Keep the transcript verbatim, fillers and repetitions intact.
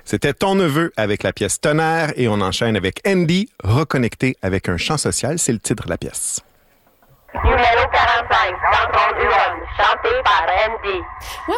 C'était Ton neveu avec la pièce Tonnerre et on enchaîne avec Andy, Reconnecté avec un chant social. C'est le titre de la pièce. Numéro quarante-cinq.